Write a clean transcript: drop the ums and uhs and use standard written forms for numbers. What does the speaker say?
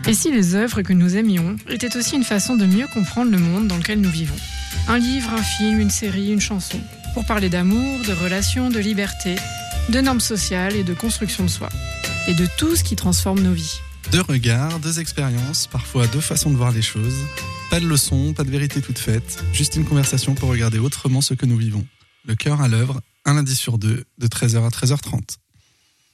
Et si les œuvres que nous aimions étaient aussi une façon de mieux comprendre le monde dans lequel nous vivons ? Un livre, un film, une série, une chanson, pour parler d'amour, de relations, de liberté, de normes sociales et de construction de soi. Et de tout ce qui transforme nos vies. 2 regards, 2 expériences, parfois 2 façons de voir les choses. Pas de leçons, pas de vérité toute faite, juste une conversation pour regarder autrement ce que nous vivons. Le cœur à l'œuvre, un lundi sur 2, de 13h à 13h30.